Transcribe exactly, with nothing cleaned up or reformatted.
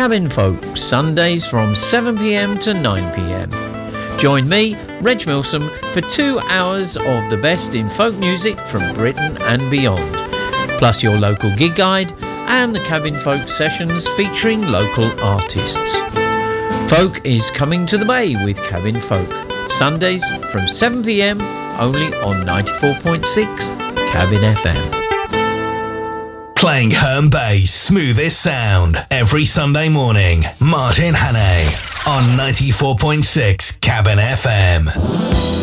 Cabin Folk, Sundays from seven p m to nine p m. Join me, Reg Milsom, for two hours of the best in folk music from Britain and beyond. Plus your local gig guide and the Cabin Folk sessions featuring local artists. Folk is coming to the Bay with Cabin Folk. Sundays from seven p m only on ninety-four point six Cabin F M. Playing Herne Bay's smoothest sound every Sunday morning. Martin Hannay on ninety-four point six Cabin F M.